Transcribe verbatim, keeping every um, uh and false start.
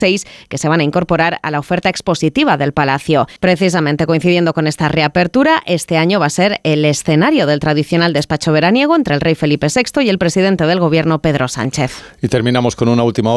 que se van a incorporar a la oferta expositiva del Palacio. Precisamente coincidiendo con esta reapertura, este año va a ser el escenario del tradicional despacho veraniego entre el rey Felipe sexto y el presidente del Gobierno, Pedro Sánchez. Y terminamos con una última